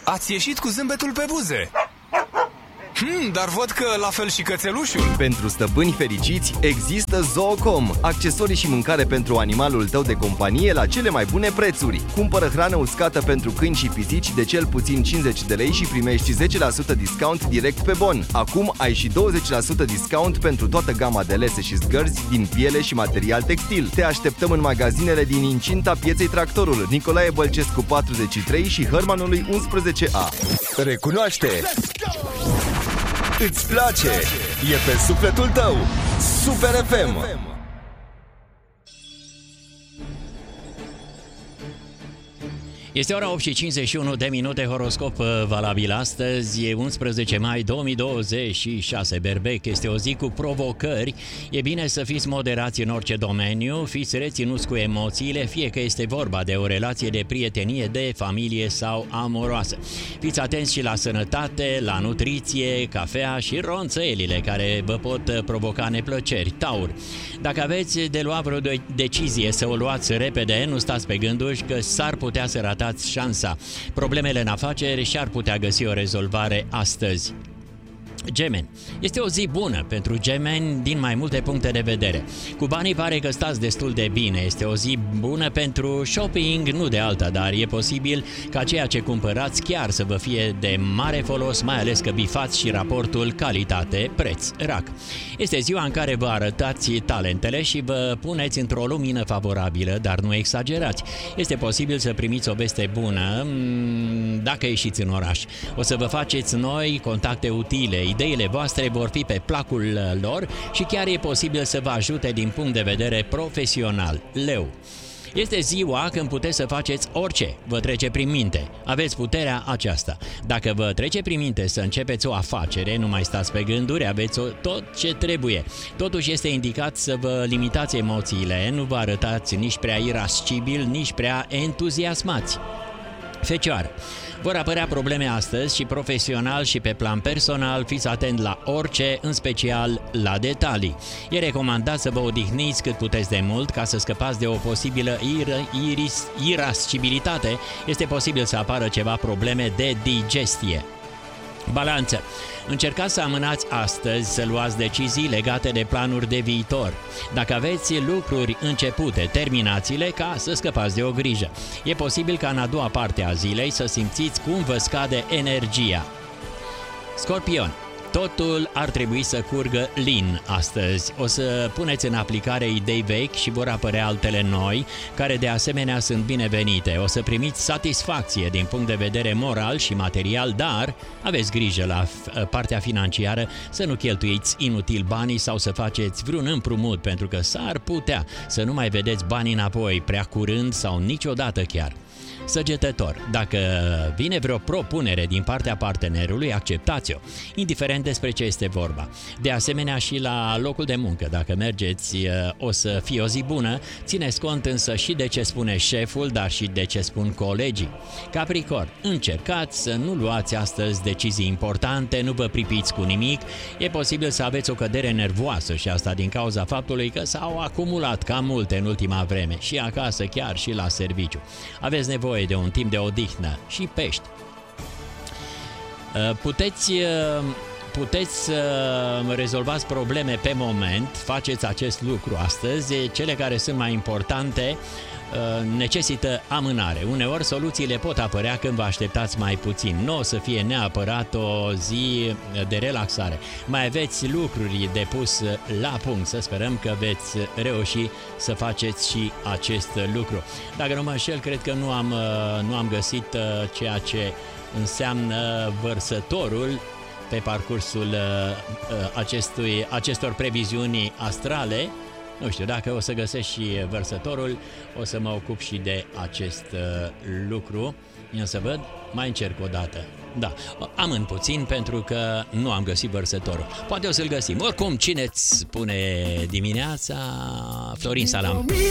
ați ieșit cu zâmbetul pe buze. Dar văd că la fel și cățelușul. Pentru stăpâni fericiți există Zoocom, accesorii și mâncare pentru animalul tău de companie la cele mai bune prețuri. Cumpără hrană uscată pentru câini și pisici de cel puțin 50 de lei și primești 10% discount direct pe bon. Acum ai și 20% discount pentru toată gama de lese și zgărzi din piele și material textil. Te așteptăm în magazinele din incinta pieței Tractorul, Nicolae Bălcescu 43 și Hărmanului 11A. Recunoaște! Îți place! E pe sufletul tău! Super FM! Este ora 8:51 horoscop valabil astăzi, e 11 mai 2026, berbec, este o zi cu provocări, e bine să fiți moderați în orice domeniu, fiți reținuți cu emoțiile, fie că este vorba de o relație de prietenie, de familie sau amoroasă. Fiți atenți și la sănătate, la nutriție, cafea și ronțăelile care vă pot provoca neplăceri. Taur, dacă aveți de luat vreo decizie să o luați repede, nu stați pe gânduri că s-ar putea să ratați șansa. Problemele în afaceri și-ar putea găsi o rezolvare astăzi. Gemeni. Este o zi bună pentru gemeni din mai multe puncte de vedere. Cu banii pare că stați destul de bine. Este o zi bună pentru shopping, nu de alta, dar e posibil ca ceea ce cumpărați chiar să vă fie de mare folos, mai ales că bifați și raportul calitate-preț. Rac. Este ziua în care vă arătați talentele și vă puneți într-o lumină favorabilă, dar nu exagerați. Este posibil să primiți o veste bună dacă ieșiți în oraș. O să vă faceți noi contacte utile. Ideile voastre vor fi pe placul lor și chiar e posibil să vă ajute din punct de vedere profesional. Leu. Este ziua când puteți să faceți orice vă trece prin minte. Aveți puterea aceasta. Dacă vă trece prin minte să începeți o afacere, nu mai stați pe gânduri, aveți tot ce trebuie. Totuși este indicat să vă limitați emoțiile, nu vă arătați nici prea irascibil, nici prea entuziasmați. Fecioară. Vor apărea probleme astăzi și profesional și pe plan personal, fiți atent la orice, în special la detalii. E recomandat să vă odihniți cât puteți de mult ca să scăpați de o posibilă irascibilitate. Este posibil să apară ceva probleme de digestie. Balanță. Încercați să amânați astăzi să luați decizii legate de planuri de viitor. Dacă aveți lucruri începute, terminați-le ca să scăpați de o grijă. E posibil ca în a doua parte a zilei să simțiți cum vă scade energia. Scorpion. Totul ar trebui să curgă lin astăzi. O să puneți în aplicare idei vechi și vor apărea altele noi, care de asemenea sunt binevenite. O să primiți satisfacție din punct de vedere moral și material, dar aveți grijă la partea financiară să nu cheltuiți inutil banii sau să faceți vreun împrumut, pentru că s-ar putea să nu mai vedeți banii înapoi prea curând sau niciodată chiar. Săgetător. Dacă vine vreo propunere din partea partenerului, acceptați-o, indiferent despre ce este vorba. De asemenea și la locul de muncă, dacă mergeți, o să fie o zi bună, țineți cont însă și de ce spune șeful, dar și de ce spun colegii. Capricorn. Încercați să nu luați astăzi decizii importante, nu vă pripiți cu nimic, e posibil să aveți o cădere nervoasă și asta din cauza faptului că s-au acumulat cam multe în ultima vreme, și acasă, chiar și la serviciu. Aveți nevoie de un timp de odihnă și pești. Puteți să rezolvați probleme pe moment, faceți acest lucru astăzi. Cele care sunt mai importante necesită amânare. Uneori soluțiile pot apărea când vă așteptați mai puțin. Nu o să fie neapărat o zi de relaxare. Mai aveți lucruri de pus la punct. Să sperăm că veți reuși să faceți și acest lucru. Dacă nu mă înșel, cred că nu am găsit ceea ce înseamnă vărsătorul pe parcursul acestor previziuni astrale. Nu știu, dacă o să găsesc și vărsătorul, o să mă ocup și de acest lucru. Eu să văd, mai încerc o dată. Da, amân puțin pentru că nu am găsit vărsătorul. Poate o să-l găsim. Oricum, cine-ți spune dimineața? Florin Salam.